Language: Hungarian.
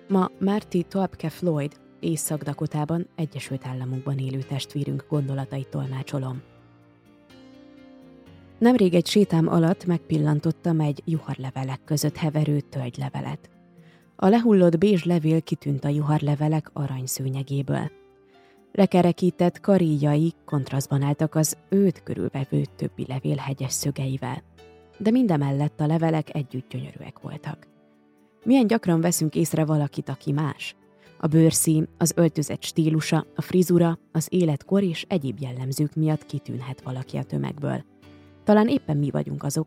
Ma Marty Topke Floyd, Észak-Dakotában, Egyesült Államokban élő testvérünk gondolatait tolmácsolom. Nemrég egy sétám alatt megpillantottam egy juharlevelek között heverő tölgylevelet. A lehullott bézs levél kitűnt a juharlevelek aranyszőnyegéből. Lekerekített karíjai kontrasztban álltak az őt körülvevő többi levél hegyes szögeivel, de mindemellett a levelek együtt gyönyörűek voltak. Milyen gyakran veszünk észre valakit, aki más? A bőrszín, az öltözet stílusa, a frizura, az életkor és egyéb jellemzők miatt kitűnhet valaki a tömegből. Talán éppen mi vagyunk azok,